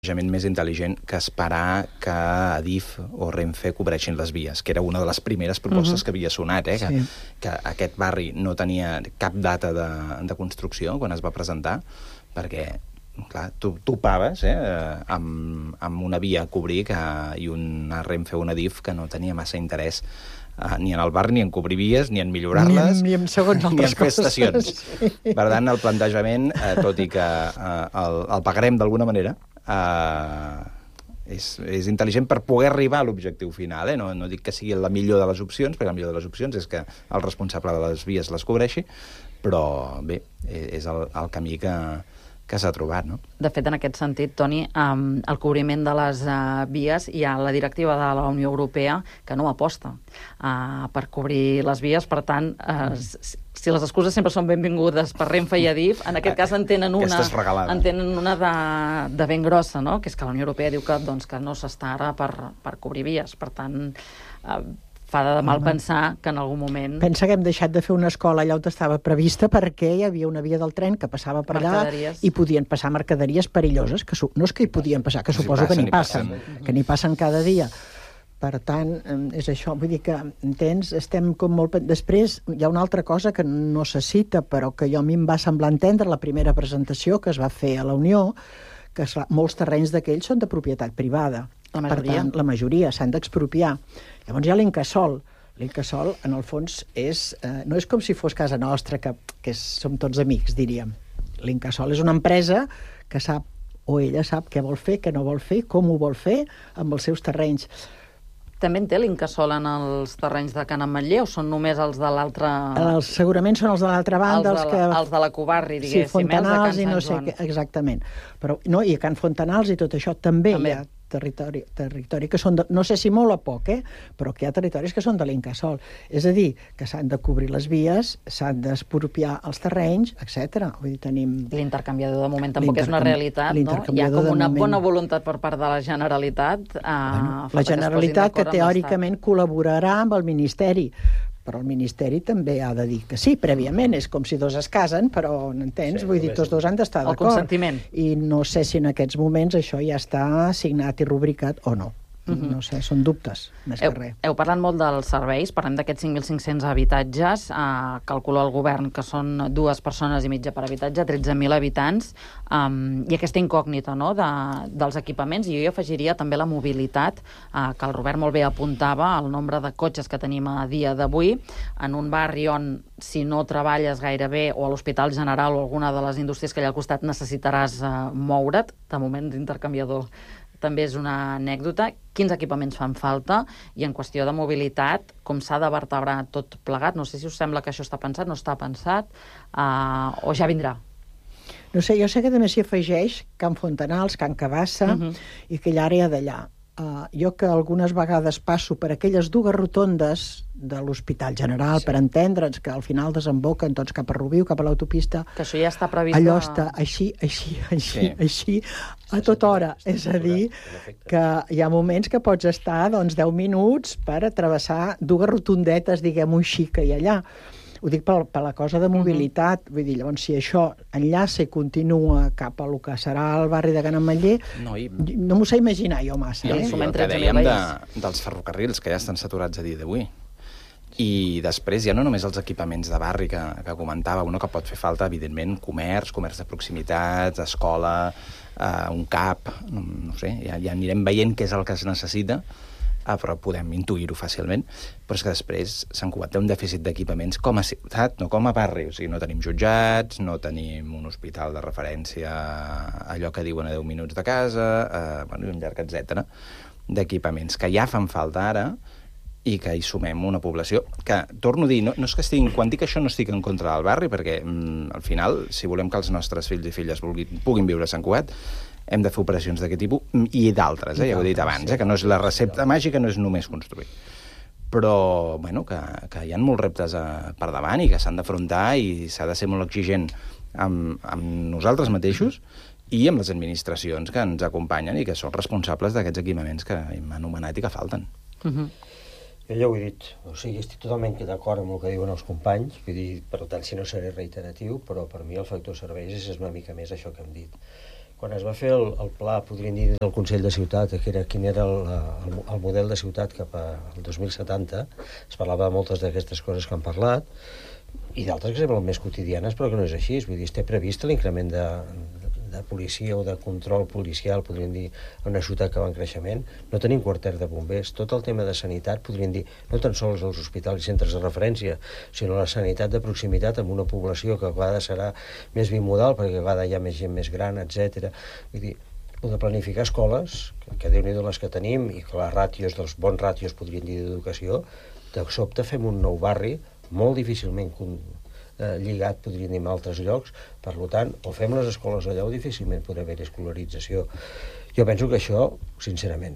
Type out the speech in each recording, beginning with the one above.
més intel·ligent que esperar que Adif o Renfe cobreixin les vies, que era una de les primeres propostes que havia sonat, que aquest barri no tenia cap data de construcció quan es va presentar, perquè, clar, tu topaves amb una via a cobrir i una Renfe o una Adif que no tenia massa interès ni en el barri, ni en cobrir vies, ni en millorar-les, ni en segons ni altres en fer estacions. coses. Per tant, el plantejament, tot i que el pagarem d'alguna manera, és intel·ligent per poder arribar a l'objectiu final. No dic que sigui la millor de les opcions, perquè la millor de les opcions és que el responsable de les vies les cobreixi, però bé, és el camí que s'ha trobat, no? De fet, en aquest sentit, Toni, el cobriment de les vies, hi ha la directiva de la Unió Europea que no aposta per cobrir les vies. Per tant, si les excuses sempre són benvingudes per Renfe i Adif, en aquest cas en tenen una de ben grossa, no? Que és que la Unió Europea diu que no s'està ara per cobrir vies. Per tant, fa de mal pensar que en algun moment... Pensa que hem deixat de fer una escola allà on estava prevista perquè hi havia una via del tren que passava per allà i podien passar mercaderies perilloses, que no és que hi podien passar, que suposo que n'hi passen, que n'hi passen cada dia. Per tant, és això, vull dir que, entens, estem com molt... Després hi ha una altra cosa que no se cita, però que a mi em va semblar entendre la primera presentació que es va fer a la Unió, que molts terrenys d'aquells són de propietat privada. Per tant, la majoria s'han d'expropiar. Llavors hi ha l'Incasòl. L'Incasòl, en el fons, no és com si fos casa nostra, que som tots amics, diríem. L'Incasòl és una empresa que sap, o ella sap què vol fer, què no vol fer, com ho vol fer, amb els seus terrenys. També en té l'Incasòl en els terrenys de Can Ametller o són només els de l'altra... Segurament són els de l'altra banda, els de la Covarri, diguéssim. Sí, Fontanals i no sé què, exactament. Però, no, i a Can Fontanals i tot això també hi ha territori que són no sé si molt o poc, però que hi ha territoris que són de l'Incasòl. És a dir, que s'han de cobrir les vies, s'han d'expropiar els terrenys, etc. Vull dir, tenim... L'intercanviador de moment tampoc és una realitat, no? Hi ha com una bona voluntat per part de la Generalitat. La Generalitat que teòricament col·laborarà amb el Ministeri, però el Ministeri també ha de dir que sí, prèviament. És com si dos es casen, però, n'entens? Vull dir, tots dos han d'estar d'acord. El consentiment. I no sé si en aquests moments això ja està signat i rubricat o no. No sé, són dubtes, més que res. Heu parlat molt dels serveis, parlem d'aquests 5.500 habitatges, calcula el govern que són 2 persones i mitja per habitatge, 13.000 habitants, i aquesta incògnita, no?, dels equipaments, i jo hi afegiria també la mobilitat, que el Robert molt bé apuntava, el nombre de cotxes que tenim a dia d'avui, en un barri on, si no treballes gaire bé, o a l'Hospital General o alguna de les indústries que hi ha al costat, necessitaràs moure't, de moment d'intercanviador també és una anècdota. Quins equipaments fan falta? I en qüestió de mobilitat, com s'ha de vertebrar tot plegat? No sé si us sembla que això està pensat, no està pensat, o ja vindrà. No sé, jo sé que també s'hi afegeix Can Fontanals, Can Cabassa i aquella àrea d'allà. Jo que algunes vegades passo per aquelles 2 rotondes de l'Hospital General, per entendre'ns, que al final desemboquen tots cap a Rubiu, cap a l'autopista. Que això ja està previst. Allò està així, a tota hora. És a dir, que hi ha moments que pots estar 10 minuts per atravessar 2 rotondetes, diguem-ho així, que hi ha allà. Ho dic per la cosa de mobilitat. Vull dir, llavors, si això enllaça i continua cap a lo que serà el barri de Can Ametller, no m'ho sé imaginar jo massa. I el que dèiem dels ferrocarrils, que ja estan saturats a dia d'avui. I després ja no només els equipaments de barri que comentava, que pot fer falta, evidentment, comerç de proximitat, escola, un CAP, no sé, ja anirem veient què és el que es necessita, però podem intuir-ho fàcilment, però és que després Sant Cugat té un dèficit d'equipaments com a ciutat, no com a barri. O sigui, no tenim jutjats, no tenim un hospital de referència a allò que diuen a 10 minuts de casa, i un llarg etcètera d'equipaments que ja fan falta ara i que hi sumem una població que, torno a dir, no és que quan dic això no estic en contra del barri, perquè al final, si volem que els nostres fills i filles puguin viure a Sant Cugat, hem de fer operacions d'aquest tipus i d'altres, ja ho he dit abans, que no és la recepta màgica, no és només construir. Però, que hi ha molts reptes per davant i que s'han d'afrontar i s'ha de ser molt exigent amb nosaltres mateixos i amb les administracions que ens acompanyen i que són responsables d'aquests equipaments que hem anomenat i que falten. Jo ja ho he dit, o sigui, estic totalment d'acord amb el que diuen els companys, vull dir, per tant, si no seré reiteratiu, però per mi el factor serveis és una mica més això que hem dit. quan es va fer el pla, podríem dir, del Consell de Ciutat, que era quin era el model de ciutat cap al 2070, es parlava de moltes d'aquestes coses que han parlat, i d'altres que semblen més quotidianes, però que no és així. Vull dir, es té previst l'increment de policia o de control policial, podríem dir, en una ciutat que va en creixement. No tenim quarter de bombers. Tot el tema de sanitat, podríem dir, no tan sols els hospitals i centres de referència, sinó la sanitat de proximitat amb una població que a vegades serà més bimodal, perquè a vegades hi ha més gent més gran, etc. Vull dir, o de planificar escoles, que Déu-n'hi-do les que tenim, i que les ràtios, dels bons ràtios, podríem dir, d'educació, de sobte fem un nou barri molt difícilment lligat, podríem dir, en altres llocs. Per tant, o fem les escoles allà o difícilment podrà haver escolarització. Jo penso que això, sincerament,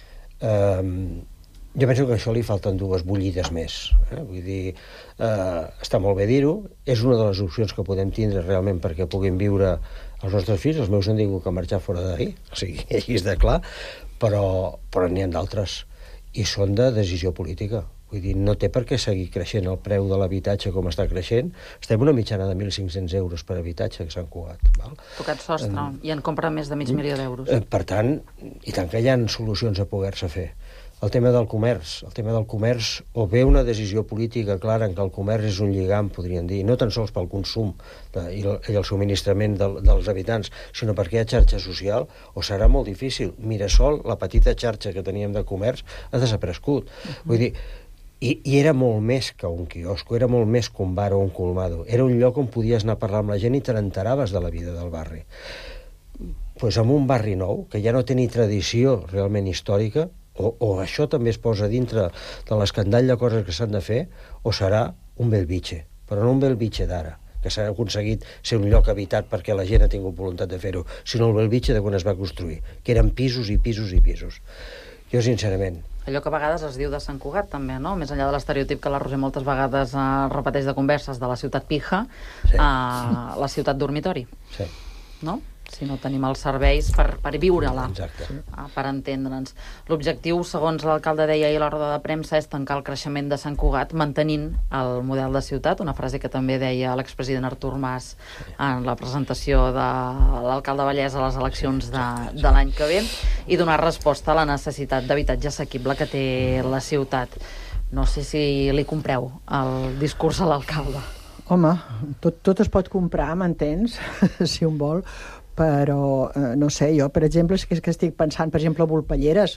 jo penso que a això li falten 2 bullides més. Vull dir, està molt bé dir-ho, és una de les opcions que podem tindre realment perquè puguin viure els nostres fills. Els meus han tingut que marxar fora d'ahir, o sigui, així és de clar, però n'hi ha d'altres, i són de decisió política. Vull dir, no té per què seguir creixent el preu de l'habitatge com està creixent. Estem una mitjana de 1.500 euros per habitatge que s'han Cugat. Tocat sostre, i en compra més de mig milió d'euros. Per tant, i tant que hi ha solucions a poder-se fer. El tema del comerç, o bé una decisió política clara en què el comerç és un lligam, podríem dir, no tan sols pel consum i el subministrament dels habitants, sinó perquè hi ha xarxa social, o serà molt difícil. Mirasol, la petita xarxa que teníem de comerç, ha desaparegut. Vull dir, i era molt més que un quiosco, era molt més que un bar o un colmado. Era un lloc on podies anar a parlar amb la gent i te n'enteraves de la vida del barri. Doncs en un barri nou, que ja no té ni tradició realment històrica, o això també es posa dintre de l'escandall de coses que s'han de fer, o serà un Belvitge, però no un Belvitge d'ara, que s'ha aconseguit ser un lloc habitat perquè la gent ha tingut voluntat de fer-ho, sinó el Belvitge de quan es va construir, que eren pisos i pisos i pisos. Jo, sincerament... Allò que a vegades es diu de Sant Cugat, també, no? Més enllà de l'estereotip que la Roser moltes vegades repeteix de converses de la ciutat pija, sí. La ciutat dormitori. Sí. No? Si no tenim els serveis per viure-la, per entendre'ns. L'objectiu, segons l'alcalde deia ahir a la roda de premsa, és tancar el creixement de Sant Cugat mantenint el model de ciutat, una frase que també deia l'expresident Artur Mas en la presentació de l'alcalde Vallès a les eleccions de l'any que ve, i donar resposta a la necessitat d'habitatge assequible que té la ciutat. No sé si li compreu el discurs a l'alcalde. Home, tot es pot comprar, m'entens? Si un vol, però no sé, jo, per exemple, és que estic pensant, per exemple, a Volpelleres,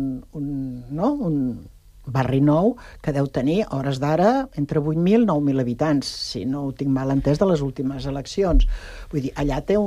un barri nou que deu tenir, a hores d'ara, entre 8.000 i 9.000 habitants, si no ho tinc mal entès de les últimes eleccions. Vull dir, allà té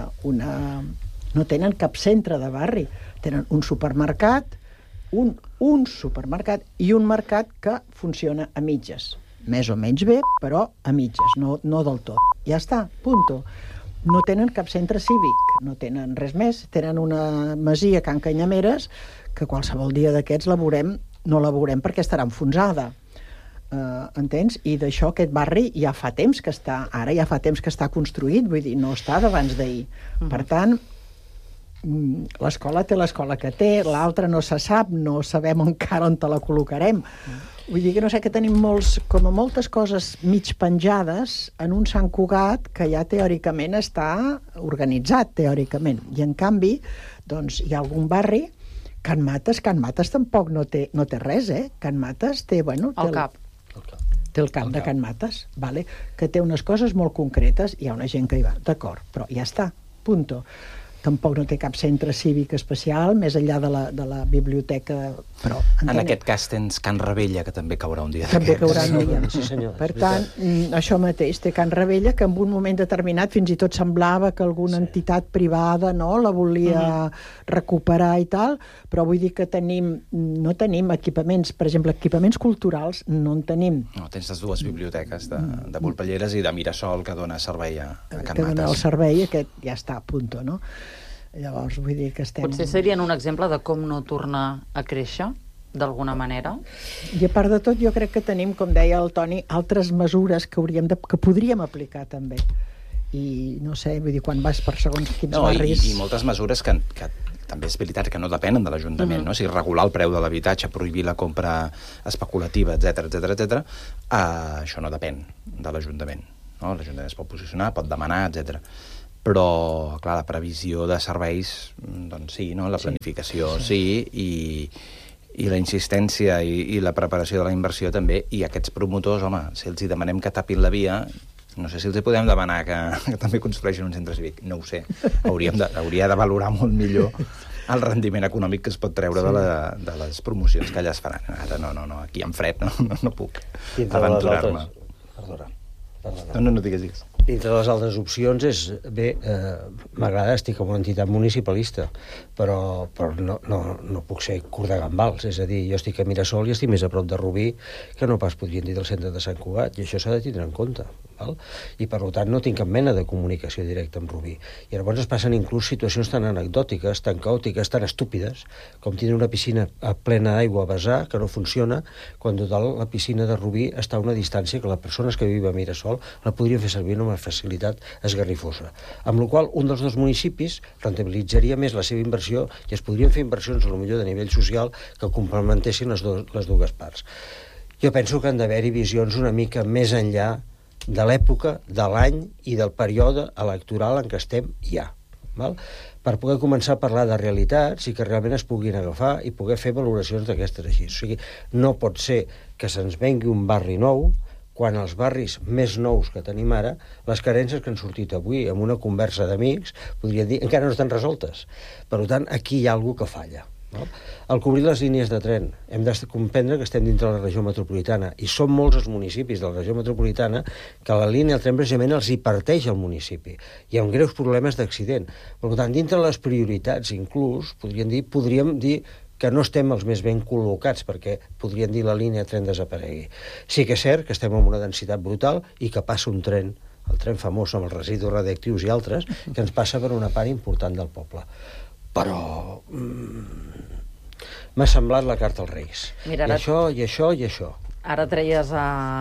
no tenen cap centre de barri, tenen un supermercat, un supermercat i un mercat que funciona a mitges. Més o menys bé, però a mitges, no del tot. Ja està, punto. No tenen cap centre cívic, no tenen res més, tenen una masia a Can Canyameres que qualsevol dia d'aquests no la veurem perquè estarà enfonsada. Entens? I d'això aquest barri ja fa temps que està construït, vull dir, no està d'abans d'ahir. Per tant, l'escola té l'escola que té, l'altra no se sap, no sabem encara on te la col·locarem. Vull dir que no sé, que tenim moltes coses mig penjades en un Sant Cugat que ja teòricament està organitzat, teòricament. I en canvi, doncs, hi ha algun barri, Can Mates tampoc no té res, Can Mates té, bueno... El cap. Té el camp de Can Mates, vale? Que té unes coses molt concretes, hi ha una gent que hi va, d'acord, però ja està, punto. Tampoc no té cap centre cívic especial, més enllà de la biblioteca, però... En aquest cas tens Can Rebella, que també caurà un dia d'aquests. També caurà un dia. Sí, senyor. Per tant, això mateix, té Can Rebella, que en un moment determinat fins i tot semblava que alguna entitat privada la volia recuperar i tal, però vull dir que no tenim equipaments, per exemple, equipaments culturals, no en tenim. No, tens les 2 biblioteques de Volpelleres i de Mirasol, que dona servei a Can Mates. Que dona el servei, aquest ja està a punt, no? Llavors, vull dir que estem... Potser serien un exemple de com no tornar a créixer, d'alguna manera? I a part de tot, jo crec que tenim, com deia el Toni, altres mesures que podríem aplicar també. I no sé, vull dir, quan vas per segons quins barris... I moltes mesures que també és veritat que no depenen de l'Ajuntament, no? O sigui, regular el preu de l'habitatge, prohibir la compra especulativa, etc. Això no depèn de l'Ajuntament, no? L'Ajuntament es pot posicionar, pot demanar, etc. però, clar, la previsió de serveis, doncs sí, no? La planificació sí, i la insistència i la preparació de la inversió també, i aquests promotors, home, si els hi demanem que tapin la via, no sé si els hi podem demanar que també construeixin un centre cívic, no ho sé. Hauria de valorar molt millor el rendiment econòmic que es pot treure de les promocions que allà es faran. Ara no, aquí en fred no puc aventurar-me. Perdona. No digues. Dintre de les altres opcions és, bé, m'agrada, estic en una entitat municipalista, però no puc ser curt de gambals, és a dir, jo estic a Mirasol i estic més a prop de Rubí que no pas podrien dir del centre de Sant Cugat, i això s'ha de tindre en compte, val? I per tant no tinc cap mena de comunicació directa amb Rubí. I llavors es passen inclús situacions tan anecdòtiques, tan caòtiques, tan estúpides, com tindre una piscina plena d'aigua a vessar, que no funciona, quan total la piscina de Rubí està a una distància que les persones que viuen a Mirasol la podrien fer servir amb una facilitat esgarrifosa. Amb la qual un dels dos municipis rentabilitzaria més la seva inversió i es podrien fer inversions, potser de nivell social, que complementessin les dues parts. Jo penso que han d'haver-hi visions una mica més enllà de l'època, de l'any i del període electoral en què estem ja. Val? Per poder començar a parlar de realitats i que realment es puguin agafar i poder fer valoracions d'aquestes així. O sigui, no pot ser que se'ns vengui un barri nou quan els barris més nous que tenim ara, les carències que han sortit avui amb una conversa d'amics, podria dir, encara no estan resoltes. Per tant, aquí hi ha alguna que falla. No? Al cobrir les línies de tren, hem de comprendre que estem dintre de la regió metropolitana i són molts els municipis de la regió metropolitana que la línia del tren precisament els hi parteix al municipi. Hi ha greus problemes d'accident. Per tant, dintre de les prioritats, inclús, podríem dir que no estem els més ben col·locats, perquè podrien dir la línia de tren desaparegui. Sí que és cert que estem en una densitat brutal i que passa un tren, el tren famós amb els residus radioactius i altres, que ens passa per una part important del poble. Però m'ha semblat la carta als Reis. Mira, I això. Ara treies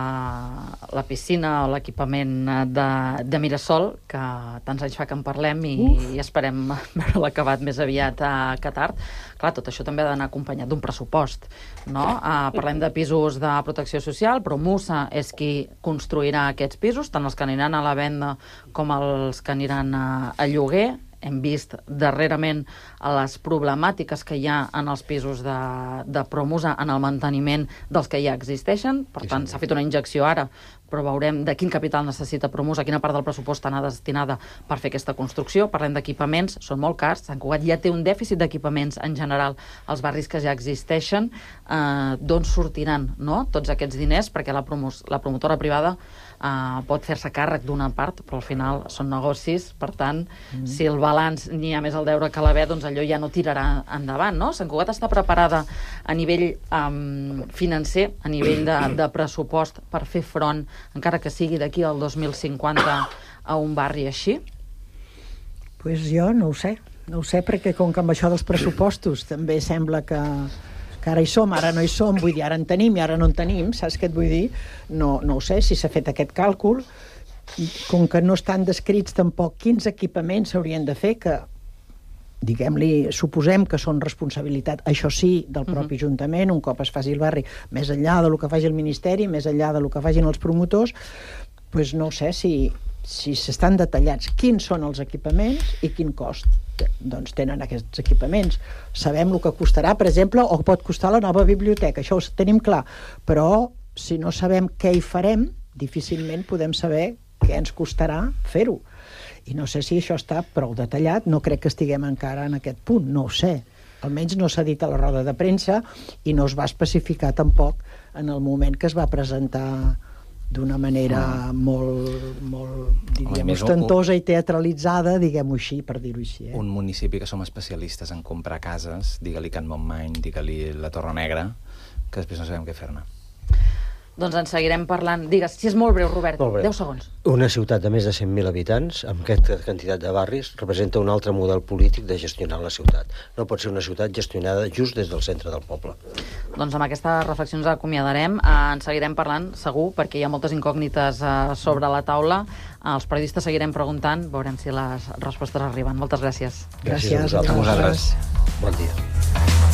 la piscina o l'equipament de Mirasol, que tants anys fa que en parlem i esperem veure l'acabat més aviat que tard. Clar, tot això també ha d'anar acompanyat d'un pressupost, no? Parlem de pisos de protecció social, però Musa és qui construirà aquests pisos, tant els que aniran a la venda com els que aniran a lloguer. Hem vist darrerament les problemàtiques que hi ha en els pisos de Promusa en el manteniment dels que ja existeixen. Per tant, s'ha fet una injecció ara, però veurem de quin capital necessita Promusa, quina part del pressupost anar destinada per fer aquesta construcció. Parlem d'equipaments, són molt cars. Sant Cugat ja té un dèficit d'equipaments en general als barris que ja existeixen. D'on sortiran, no?, tots aquests diners, perquè la promotora privada pot fer-se càrrec d'una part, però al final són negocis. Per tant, si el balanç n'hi ha més al deure que a l'haver, doncs allò ja no tirarà endavant, no? Sant Cugat està preparada a nivell financer, a nivell de pressupost, per fer front, encara que sigui d'aquí al 2050, a un barri així? Pues jo no ho sé, perquè com que amb això dels pressupostos també sembla que ara hi som, ara no hi som, vull dir, ara en tenim i ara no en tenim, saps què et vull dir? No ho sé, si s'ha fet aquest càlcul, com que no estan descrits tampoc quins equipaments s'haurien de fer, que diguem-li, suposem que són responsabilitat, això sí, del propi Ajuntament, un cop es faci el barri, més enllà del que faci el Ministeri, més enllà del que facin els promotors, doncs no sé si s'estan detallats quins són els equipaments i quin cost doncs tenen aquests equipaments. Sabem el que costarà, per exemple, o pot costar la nova biblioteca, això ho tenim clar, però si no sabem què hi farem, difícilment podem saber què ens costarà fer-ho. I no sé si això està prou detallat, no crec que estiguem encara en aquest punt, no ho sé. Almenys no s'ha dit a la roda de premsa i no es va especificar tampoc en el moment que es va presentar d'una manera molt diríem, ostentosa i teatralitzada, diguem-ho així, per dir-ho així. Un municipi que som especialistes en comprar cases, digue-li Can Montmany, digue-li la Torre Negra, que després no sabem què fer-ne. Doncs en seguirem parlant. Digues, si és molt breu, Robert, 10 segons. Una ciutat de més de 100.000 habitants, amb aquesta quantitat de barris, representa un altre model polític de gestionar la ciutat. No pot ser una ciutat gestionada just des del centre del poble. Doncs amb aquestes reflexions acomiadarem. En seguirem parlant, segur, perquè hi ha moltes incògnites sobre la taula. Els periodistes seguirem preguntant, veurem si les respostes arriben. Moltes gràcies. Gràcies a vosaltres. Bon dia.